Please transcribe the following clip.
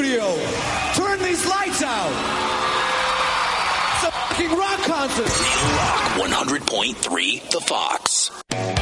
studio. Turn these lights out. It's a fucking rock concert. Real Rock 100.3 The Fox.